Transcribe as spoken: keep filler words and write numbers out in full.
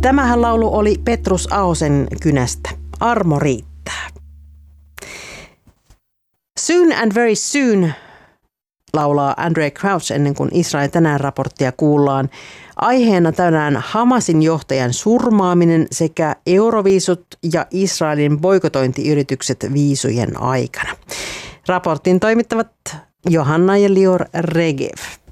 Tämähän laulu oli Petrus Ahosen kynästä. Armo riittää. Soon and very soon, laulaa Andraé Crouch ennen kuin Israel tänään raporttia kuullaan. Aiheena tänään Hamasin johtajan surmaaminen sekä Euroviisut ja Israelin boikotointiyritykset viisujen aikana. Raportin toimittavat Johanna ja Lior Regev.